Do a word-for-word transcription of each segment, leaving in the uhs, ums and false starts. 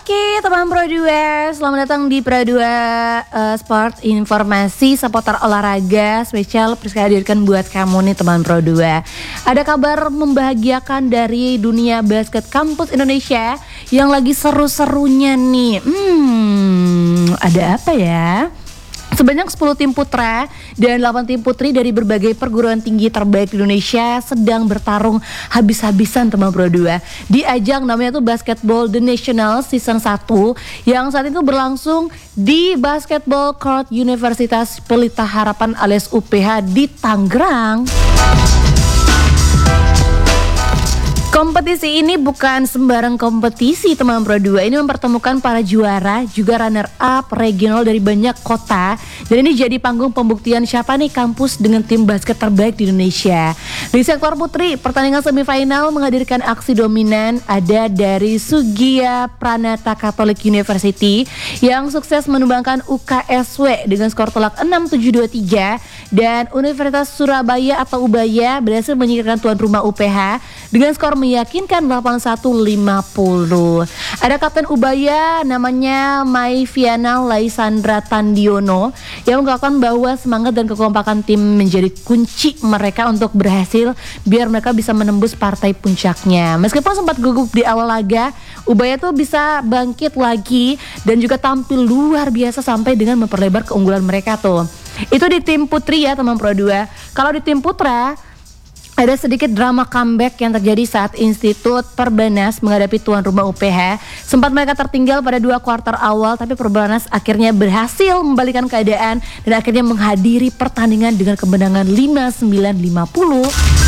Oke teman Pro dua, selamat datang di Pro dua uh, Sport, informasi seputar olahraga spesial dihadirkan buat kamu nih teman Pro dua. Ada kabar membahagiakan dari dunia basket kampus Indonesia yang lagi seru-serunya nih. Hmm, ada apa ya? Sebanyak sepuluh tim putra dan delapan tim putri dari berbagai perguruan tinggi terbaik di Indonesia sedang bertarung habis-habisan teman Pro dua di ajang namanya tuh Basketball The National Season satu yang saat itu berlangsung di Basketball Court Universitas Pelita Harapan alias U P H di Tangerang. Kompetisi ini bukan sembarang kompetisi teman Pro dua. Ini mempertemukan para juara juga runner up regional dari banyak kota. Dan ini jadi panggung pembuktian siapa nih kampus dengan tim basket terbaik di Indonesia. Di sektor putri, pertandingan semifinal menghadirkan aksi dominan ada dari Sugia Pranata Catholic University yang sukses menumbangkan U K S W dengan skor telak enam tujuh dua tiga, dan Universitas Surabaya atau Ubaya berhasil menyingkirkan tuan rumah U P H dengan skor meyakinkan delapan satu lima puluh. Ada kapten Ubaya namanya Maiviana Laisandra Tandiono yang mengatakan bahwa semangat dan kekompakan tim menjadi kunci mereka untuk berhasil biar mereka bisa menembus partai puncaknya. Meskipun sempat gugup di awal laga, Ubaya tuh bisa bangkit lagi dan juga tampil luar biasa sampai dengan memperlebar keunggulan mereka tuh. Itu di tim putri ya teman Pro dua. Kalau di tim putra, ada sedikit drama comeback yang terjadi saat Institut Perbanas menghadapi tuan rumah U P H. Sempat mereka tertinggal pada dua kuarter awal, tapi Perbanas akhirnya berhasil membalikan keadaan dan akhirnya menghadiri pertandingan dengan kemenangan lima sembilan lima puluh.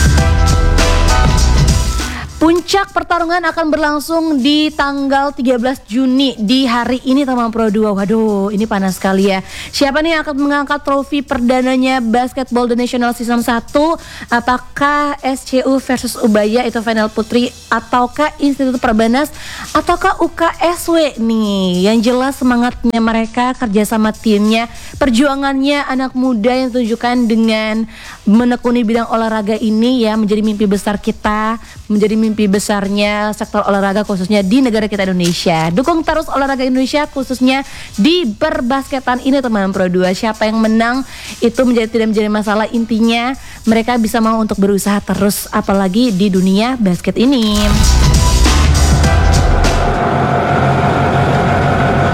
Puncak pertarungan akan berlangsung di tanggal tiga belas Juni di hari ini teman Pro dua. Waduh, ini panas sekali ya. Siapa nih yang akan mengangkat trofi perdananya Basketball The National Season satu? Apakah S C U versus Ubaya itu final putri, ataukah Institut Perbanas, ataukah U K S W nih? Yang jelas semangatnya mereka, kerjasama timnya, perjuangannya anak muda yang ditunjukkan dengan menekuni bidang olahraga ini ya, menjadi mimpi besar kita, menjadi mimpi mimpi besarnya sektor olahraga khususnya di negara kita Indonesia. Dukung terus olahraga Indonesia khususnya di berbasketan ini teman Pro dua. Siapa yang menang itu menjadi tidak menjadi masalah, intinya mereka bisa mau untuk berusaha terus apalagi di dunia basket ini.